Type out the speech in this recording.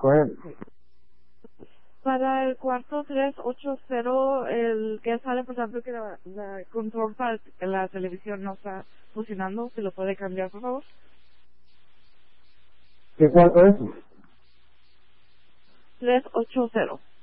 Go ahead. Para el cuarto 380, el que sale, por ejemplo, que la control para la televisión no está funcionando, ¿se lo puede cambiar, por favor? ¿Qué cuarto es? 380.